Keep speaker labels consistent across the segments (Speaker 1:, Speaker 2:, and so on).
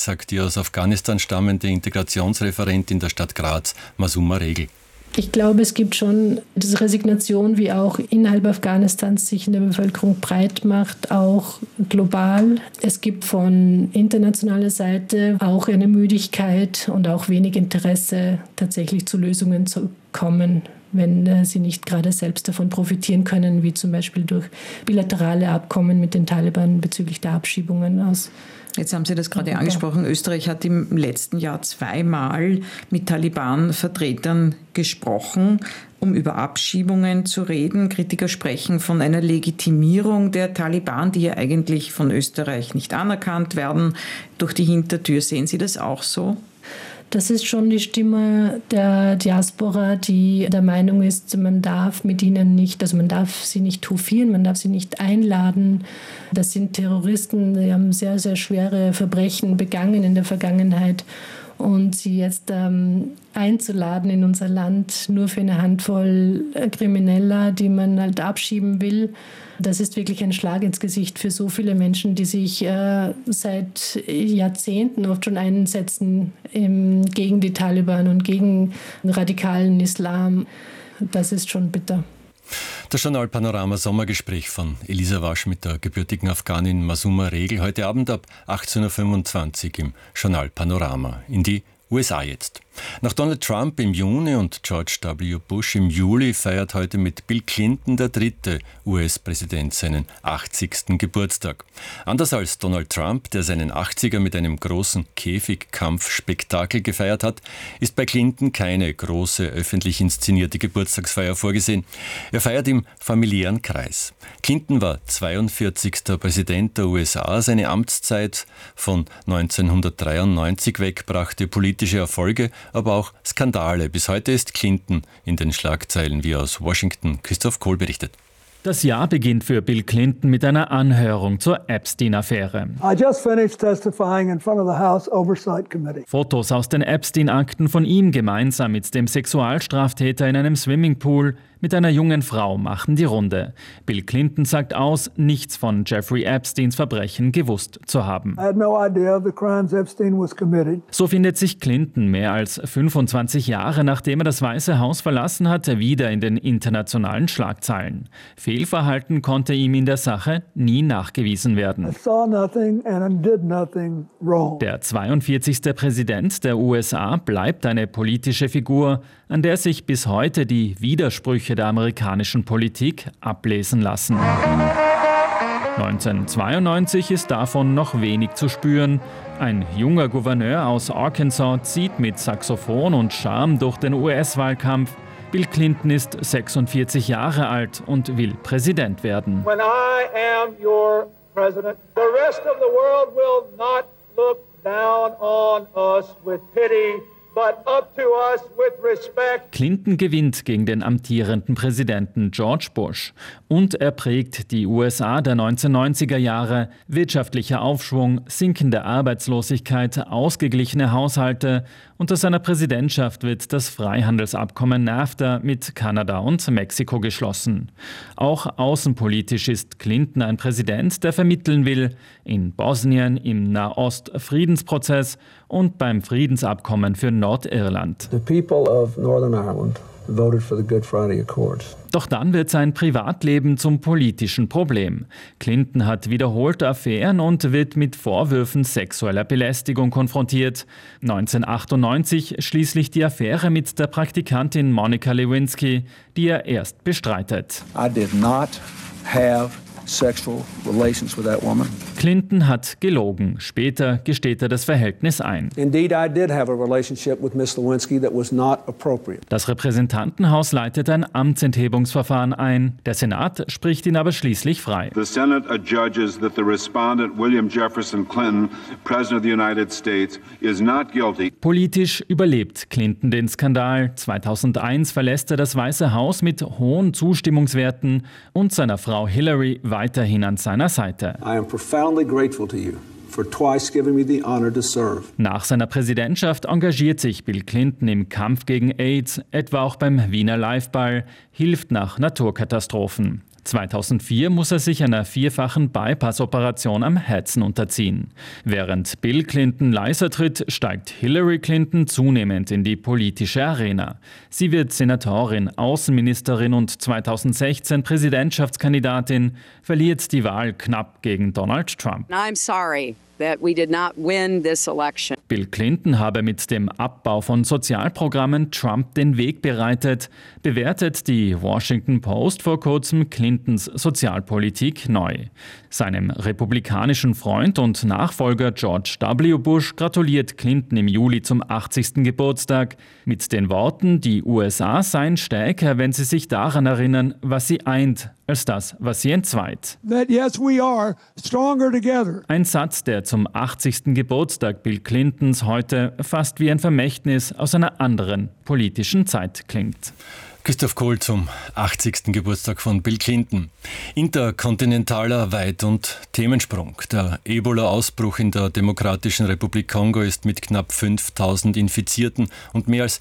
Speaker 1: sagt die aus Afghanistan stammende Integrationsreferentin der Stadt Graz, Masuma Regel.
Speaker 2: Ich glaube, es gibt schon diese Resignation, wie auch innerhalb Afghanistans sich in der Bevölkerung breit macht, auch global. Es gibt von internationaler Seite auch eine Müdigkeit und auch wenig Interesse, tatsächlich zu Lösungen zu kommen, wenn sie nicht gerade selbst davon profitieren können, wie zum Beispiel durch bilaterale Abkommen mit den Taliban bezüglich der Abschiebungen aus.
Speaker 3: Jetzt haben Sie das gerade angesprochen. Österreich hat im letzten Jahr 2-mal mit Taliban-Vertretern gesprochen, um über Abschiebungen zu reden. Kritiker sprechen von einer Legitimierung der Taliban, die ja eigentlich von Österreich nicht anerkannt werden, durch die Hintertür. Sehen Sie das auch so?
Speaker 2: Das ist schon die Stimme der Diaspora, die der Meinung ist, man darf mit ihnen nicht, also man darf sie nicht hofieren, man darf sie nicht einladen. Das sind Terroristen, die haben sehr, sehr schwere Verbrechen begangen in der Vergangenheit. Und sie jetzt einzuladen in unser Land nur für eine Handvoll Krimineller, die man halt abschieben will, das ist wirklich ein Schlag ins Gesicht für so viele Menschen, die sich seit Jahrzehnten oft schon einsetzen gegen die Taliban und gegen den radikalen Islam. Das ist schon bitter.
Speaker 1: Das Journal Panorama Sommergespräch von Elisa Wasch mit der gebürtigen Afghanin Masuma Regel heute Abend ab 18.25 Uhr im Journal Panorama. In die USA jetzt. Nach Donald Trump im Juni und George W. Bush im Juli feiert heute mit Bill Clinton der dritte US-Präsident seinen 80. Geburtstag. Anders als Donald Trump, der seinen 80er mit einem großen Käfigkampfspektakel gefeiert hat, ist bei Clinton keine große öffentlich inszenierte Geburtstagsfeier vorgesehen. Er feiert im familiären Kreis. Clinton war 42. Präsident der USA. Seine Amtszeit von 1993 weg brachte politische Erfolge, aber auch Skandale. Bis heute ist Clinton in den Schlagzeilen, wie aus Washington Christoph Kohl berichtet.
Speaker 4: Das Jahr beginnt für Bill Clinton mit einer Anhörung zur Epstein-Affäre. Fotos aus den Epstein-Akten von ihm gemeinsam mit dem Sexualstraftäter in einem Swimmingpool mit einer jungen Frau machen die Runde. Bill Clinton sagt aus, nichts von Jeffrey Epsteins Verbrechen gewusst zu haben. So findet sich Clinton mehr als 25 Jahre, nachdem er das Weiße Haus verlassen hatte, wieder in den internationalen Schlagzeilen. Fehlverhalten konnte ihm in der Sache nie nachgewiesen werden. Der 42. Präsident der USA bleibt eine politische Figur, an der sich bis heute die Widersprüche der amerikanischen Politik ablesen lassen. 1992 ist davon noch wenig zu spüren. Ein junger Gouverneur aus Arkansas zieht mit Saxophon und Charme durch den US-Wahlkampf. Bill Clinton ist 46 Jahre alt und will Präsident werden.
Speaker 5: When I am your president, the rest of the world will not look down on us with pity, but up to us with respect.
Speaker 4: Clinton gewinnt gegen den amtierenden Präsidenten George Bush und er prägt die USA der 1990er Jahre. Wirtschaftlicher Aufschwung, sinkende Arbeitslosigkeit, ausgeglichene Haushalte. Unter seiner Präsidentschaft wird das Freihandelsabkommen NAFTA mit Kanada und Mexiko geschlossen. Auch außenpolitisch ist Clinton ein Präsident, der vermitteln will. In Bosnien, im Nahost-Friedensprozess und beim Friedensabkommen für Nordirland.
Speaker 6: The people of Northern Ireland voted for the Good Friday Accords.
Speaker 4: Doch dann wird sein Privatleben zum politischen Problem. Clinton hat wiederholte Affären und wird mit Vorwürfen sexueller Belästigung konfrontiert. 1998 schließlich die Affäre mit der Praktikantin Monica Lewinsky, die er erst bestreitet.
Speaker 6: I did not have sexual relations with that woman.
Speaker 4: Clinton hat gelogen. Später gesteht er das Verhältnis ein.
Speaker 6: Indeed, I did have a relationship with Miss Lewinsky that was not appropriate.
Speaker 4: Das Repräsentantenhaus leitet ein Amtsenthebungsverfahren ein. Der Senat spricht ihn aber schließlich frei.
Speaker 7: The Senate adjudges that the respondent William Jefferson Clinton, President of the United States, is not guilty.
Speaker 4: Politisch überlebt Clinton den Skandal. 2001 verlässt er das Weiße Haus mit hohen Zustimmungswerten und seiner Frau Hillary weiterhin an seiner Seite.
Speaker 6: I am profoundly grateful to you for twice giving me the honor to serve.
Speaker 4: Nach seiner Präsidentschaft engagiert sich Bill Clinton im Kampf gegen AIDS, etwa auch beim Wiener Liveball, hilft nach Naturkatastrophen. 2004 muss er sich einer 4-fachen Bypass-Operation am Herzen unterziehen. Während Bill Clinton leiser tritt, steigt Hillary Clinton zunehmend in die politische Arena. Sie wird Senatorin, Außenministerin und 2016 Präsidentschaftskandidatin, verliert die Wahl knapp gegen Donald Trump.
Speaker 8: I'm sorry that we did not win this election.
Speaker 4: Bill Clinton habe mit dem Abbau von Sozialprogrammen Trump den Weg bereitet, bewertet die Washington Post vor kurzem Clintons Sozialpolitik neu. Seinem republikanischen Freund und Nachfolger George W. Bush gratuliert Clinton im Juli zum 80. Geburtstag mit den Worten, die USA seien stärker, wenn sie sich daran erinnern, was sie eint, als das, was sie entzweit.
Speaker 9: That yes, we are stronger together.
Speaker 4: Ein Satz, der zum 80. Geburtstag Bill Clintons heute fast wie ein Vermächtnis aus einer anderen politischen Zeit klingt.
Speaker 1: Christoph Kohl zum 80. Geburtstag von Bill Clinton. Interkontinentaler Weit- und Themensprung. Der Ebola-Ausbruch in der Demokratischen Republik Kongo ist mit knapp 5.000 Infizierten und mehr als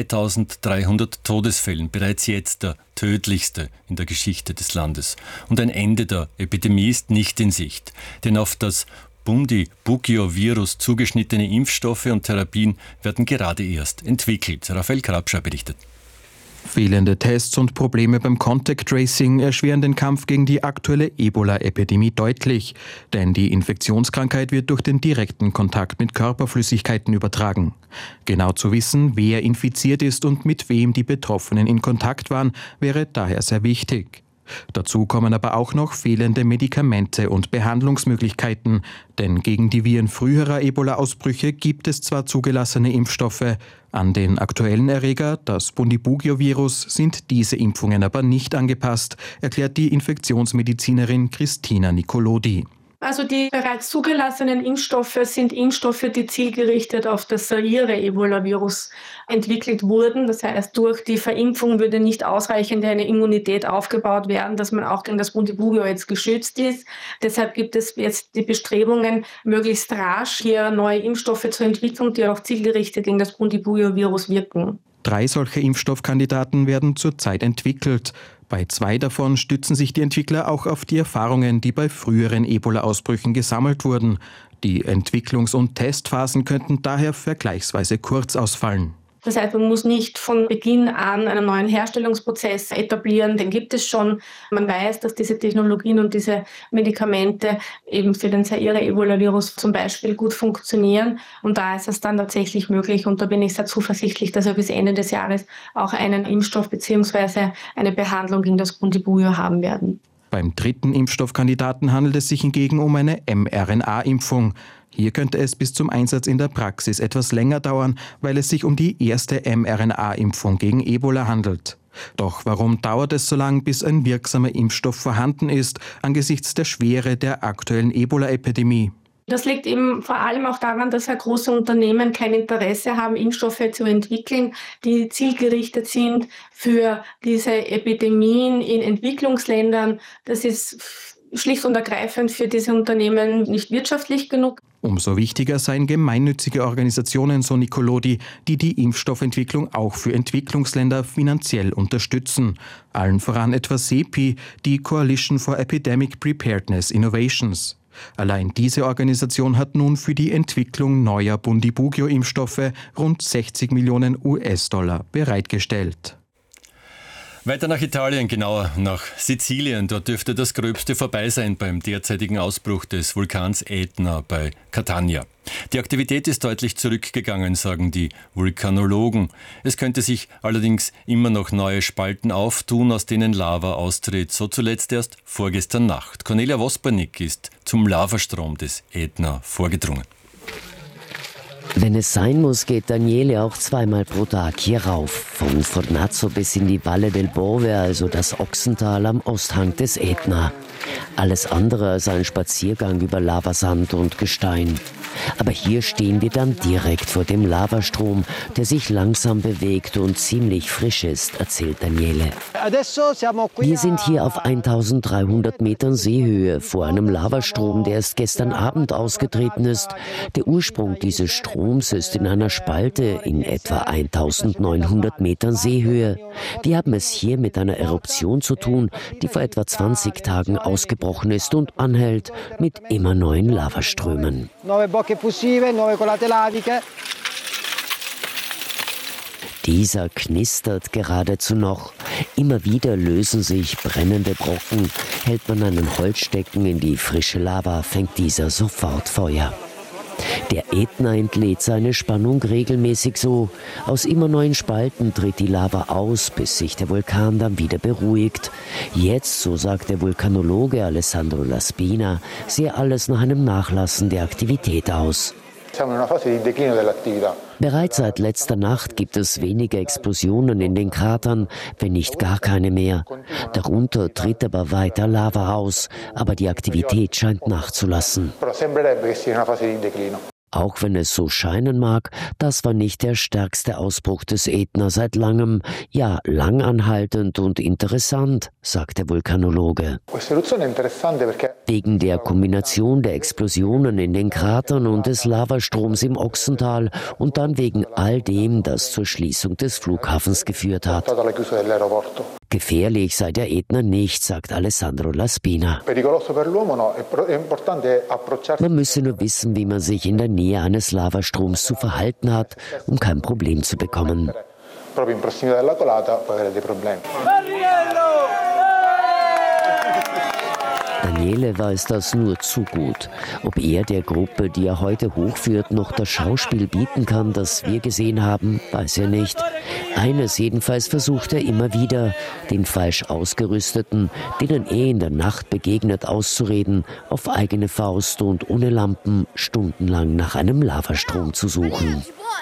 Speaker 1: 2.300 Todesfällen bereits jetzt der tödlichste in der Geschichte des Landes. Und ein Ende der Epidemie ist nicht in Sicht. Denn auf das Bundibugyo-Virus zugeschnittene Impfstoffe und Therapien werden gerade erst entwickelt. Raphael Krabscher berichtet.
Speaker 10: Fehlende Tests und Probleme beim Contact Tracing erschweren den Kampf gegen die aktuelle Ebola-Epidemie deutlich, denn die Infektionskrankheit wird durch den direkten Kontakt mit Körperflüssigkeiten übertragen. Genau zu wissen, wer infiziert ist und mit wem die Betroffenen in Kontakt waren, wäre daher sehr wichtig. Dazu kommen aber auch noch fehlende Medikamente und Behandlungsmöglichkeiten, denn gegen die Viren früherer Ebola-Ausbrüche gibt es zwar zugelassene Impfstoffe, an den aktuellen Erreger, das Bundibugyo-Virus, sind diese Impfungen aber nicht angepasst, erklärt die Infektionsmedizinerin Christina Nicolodi.
Speaker 11: Also die bereits zugelassenen Impfstoffe sind Impfstoffe, die zielgerichtet auf das Zaire-Ebola-Virus entwickelt wurden. Das heißt, durch die Verimpfung würde nicht ausreichend eine Immunität aufgebaut werden, dass man auch gegen das Bundibugyo jetzt geschützt ist. Deshalb gibt es jetzt die Bestrebungen, möglichst rasch hier neue Impfstoffe zu entwickeln, die auch zielgerichtet gegen das Bundibugyo-Virus wirken. 3
Speaker 10: solche Impfstoffkandidaten werden zurzeit entwickelt. Bei 2 davon stützen sich die Entwickler auch auf die Erfahrungen, die bei früheren Ebola-Ausbrüchen gesammelt wurden. Die Entwicklungs- und Testphasen könnten daher vergleichsweise kurz ausfallen.
Speaker 11: Das heißt, man muss nicht von Beginn an einen neuen Herstellungsprozess etablieren, den gibt es schon. Man weiß, dass diese Technologien und diese Medikamente eben für den Zaire-Ebola-Virus zum Beispiel gut funktionieren. Und da ist es dann tatsächlich möglich, und da bin ich sehr zuversichtlich, dass wir bis Ende des Jahres auch einen Impfstoff bzw. eine Behandlung gegen das Bundibugyo haben werden.
Speaker 10: Beim 3. Impfstoffkandidaten handelt es sich hingegen um eine mRNA-Impfung. Hier könnte es bis zum Einsatz in der Praxis etwas länger dauern, weil es sich um die erste mRNA-Impfung gegen Ebola handelt. Doch warum dauert es so lang, bis ein wirksamer Impfstoff vorhanden ist, angesichts der Schwere der aktuellen Ebola-Epidemie?
Speaker 11: Das liegt eben vor allem auch daran, dass große Unternehmen kein Interesse haben, Impfstoffe zu entwickeln, die zielgerichtet sind für diese Epidemien in Entwicklungsländern. Das ist schlicht und ergreifend für diese Unternehmen nicht wirtschaftlich genug.
Speaker 10: Umso wichtiger seien gemeinnützige Organisationen, so Nicolodi, die die Impfstoffentwicklung auch für Entwicklungsländer finanziell unterstützen. Allen voran etwa CEPI, die Coalition for Epidemic Preparedness Innovations. Allein diese Organisation hat nun für die Entwicklung neuer Bundibugyo-Impfstoffe rund 60 Millionen US-Dollar bereitgestellt.
Speaker 1: Weiter nach Italien, genauer nach Sizilien. Dort dürfte das Gröbste vorbei sein beim derzeitigen Ausbruch des Vulkans Etna bei Catania. Die Aktivität ist deutlich zurückgegangen, sagen die Vulkanologen. Es könnte sich allerdings immer noch neue Spalten auftun, aus denen Lava austritt. So zuletzt erst vorgestern Nacht. Cornelia Wospernick ist zum Lavastrom des Etna vorgedrungen.
Speaker 12: Wenn es sein muss, geht Daniele auch 2-mal pro Tag hier rauf. Von Fornazzo bis in die Valle del Bove, also das Ochsental am Osthang des Etna. Alles andere als ein Spaziergang über Lavasand und Gestein. Aber hier stehen wir dann direkt vor dem Lavastrom, der sich langsam bewegt und ziemlich frisch ist, erzählt Daniele. Wir sind hier auf 1300 Metern Seehöhe vor einem Lavastrom, der erst gestern Abend ausgetreten ist. Der Ursprung dieses Stroms ist in einer Spalte in etwa 1900 Metern Seehöhe. Wir haben es hier mit einer Eruption zu tun, die vor etwa 20 Tagen ausgebrochen ist und anhält mit immer neuen Lavaströmen. Dieser knistert geradezu noch. Immer wieder lösen sich brennende Brocken. Hält man einen Holzstecken in die frische Lava, fängt dieser sofort Feuer. Der Ätna entlädt seine Spannung regelmäßig so. Aus immer neuen Spalten tritt die Lava aus, bis sich der Vulkan dann wieder beruhigt. Jetzt, so sagt der Vulkanologe Alessandro Laspina, sehe alles nach einem Nachlassen der Aktivität aus. Bereits seit letzter Nacht gibt es weniger Explosionen in den Kratern, wenn nicht gar keine mehr. Darunter tritt aber weiter Lava aus, aber die Aktivität scheint nachzulassen. Auch wenn es so scheinen mag, das war nicht der stärkste Ausbruch des Ätna seit langem. Ja, langanhaltend und interessant, sagt der Vulkanologe. Wegen der Kombination der Explosionen in den Kratern und des Lavastroms im Ochsental und dann wegen all dem, das zur Schließung des Flughafens geführt hat. Gefährlich sei der Ätna nicht, sagt Alessandro Laspina. Man müsse nur wissen, wie man sich in der Nähe eines Lavastroms zu verhalten hat, um kein Problem zu bekommen. Daniele weiß das nur zu gut. Ob er der Gruppe, die er heute hochführt, noch das Schauspiel bieten kann, das wir gesehen haben, weiß er nicht. Eines jedenfalls versucht er immer wieder, den falsch Ausgerüsteten, denen er in der Nacht begegnet, auszureden, auf eigene Faust und ohne Lampen stundenlang nach einem Lavastrom zu suchen.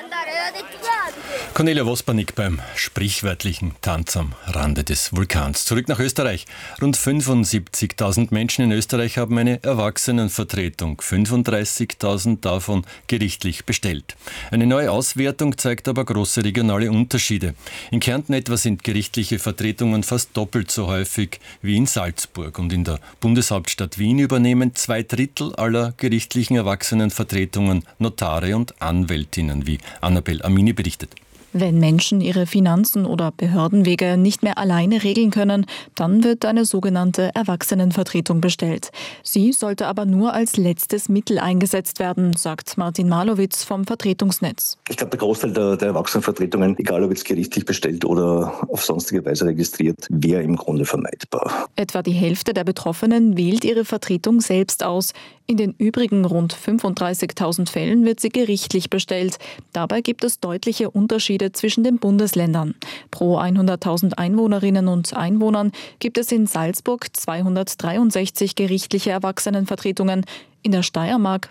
Speaker 1: Cornelia Wospanik beim sprichwörtlichen Tanz am Rande des Vulkans. Zurück nach Österreich. Rund 75.000 Menschen in Österreich haben eine Erwachsenenvertretung. 35.000 davon gerichtlich bestellt. Eine neue Auswertung zeigt aber große regionale Unterschiede. In Kärnten etwa sind gerichtliche Vertretungen fast doppelt so häufig wie in Salzburg. Und in der Bundeshauptstadt Wien übernehmen 2/3 aller gerichtlichen Erwachsenenvertretungen Notare und Anwältinnen, wie Annabel Amini berichtet.
Speaker 13: Wenn Menschen ihre Finanzen oder Behördenwege nicht mehr alleine regeln können, dann wird eine sogenannte Erwachsenenvertretung bestellt. Sie sollte aber nur als letztes Mittel eingesetzt werden, sagt Martin Malowitz vom Vertretungsnetz.
Speaker 14: Ich glaube, der Großteil der Erwachsenenvertretungen, egal ob jetzt gerichtlich bestellt oder auf sonstige Weise registriert, wäre im Grunde vermeidbar.
Speaker 13: Etwa die Hälfte der Betroffenen wählt ihre Vertretung selbst aus. In den übrigen rund 35.000 Fällen wird sie gerichtlich bestellt. Dabei gibt es deutliche Unterschiede zwischen den Bundesländern. Pro 100.000 Einwohnerinnen und Einwohnern gibt es in Salzburg 263 gerichtliche Erwachsenenvertretungen, in der Steiermark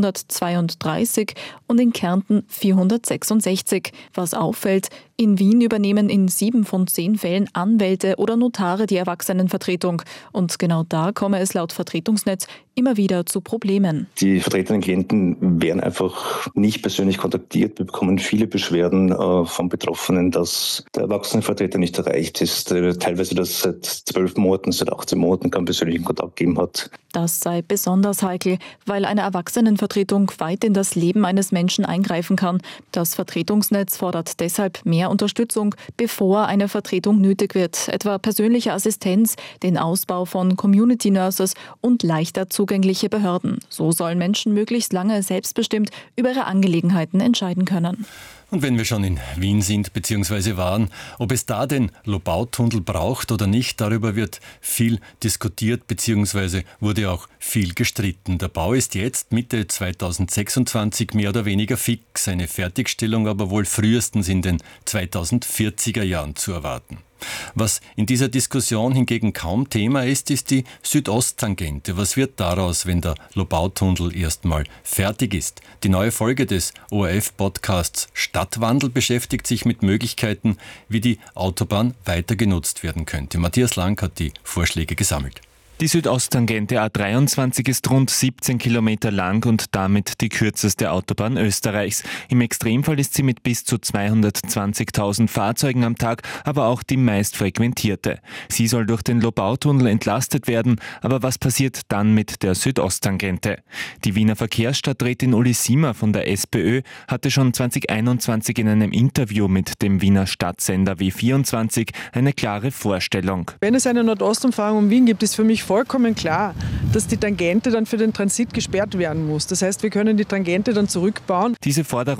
Speaker 13: 432 und in Kärnten 466. Was auffällt, in Wien übernehmen in 7 von 10 Fällen Anwälte oder Notare die Erwachsenenvertretung. Und genau da komme es laut Vertretungsnetz immer wieder zu Problemen.
Speaker 14: Die vertretenen Klienten werden einfach nicht persönlich kontaktiert. Wir bekommen viele Beschwerden von Betroffenen, dass der Erwachsenenvertreter nicht erreicht ist. Teilweise das seit 12 Monaten, seit 18 Monaten keinen persönlichen Kontakt gegeben hat.
Speaker 13: Das sei besonders heikel, weil eine Erwachsenenvertretung weit in das Leben eines Menschen eingreifen kann. Das Vertretungsnetz fordert deshalb mehr Unterstützung, bevor eine Vertretung nötig wird, etwa persönliche Assistenz, den Ausbau von Community Nurses und leichter zugängliche Behörden. So sollen Menschen möglichst lange selbstbestimmt über ihre Angelegenheiten entscheiden können.
Speaker 1: Und wenn wir schon in Wien sind bzw. waren, ob es da den Lobautunnel braucht oder nicht, darüber wird viel diskutiert bzw. wurde auch viel gestritten. Der Bau ist jetzt Mitte 2026 mehr oder weniger fix, eine Fertigstellung aber wohl frühestens in den 2040er Jahren zu erwarten. Was in dieser Diskussion hingegen kaum Thema ist, ist die Südosttangente. Was wird daraus, wenn der Lobautunnel erstmal fertig ist? Die neue Folge des ORF-Podcasts Stadtwandel beschäftigt sich mit Möglichkeiten, wie die Autobahn weiter genutzt werden könnte. Matthias Lang hat die Vorschläge gesammelt.
Speaker 15: Die Südosttangente A23 ist rund 17 Kilometer lang und damit die kürzeste Autobahn Österreichs. Im Extremfall ist sie mit bis zu 220.000 Fahrzeugen am Tag aber auch die meist frequentierte. Sie soll durch den Lobautunnel entlastet werden, aber was passiert dann mit der Südosttangente? Die Wiener Verkehrsstadträtin Uli Siemer von der SPÖ hatte schon 2021 in einem Interview mit dem Wiener Stadtsender W24 eine klare Vorstellung.
Speaker 16: Wenn es eine Nordostumfahrung um Wien gibt, ist für mich vollkommen klar, dass die Tangente dann für den Transit gesperrt werden muss. Das heißt, wir können die Tangente dann zurückbauen.
Speaker 15: Diese Forderung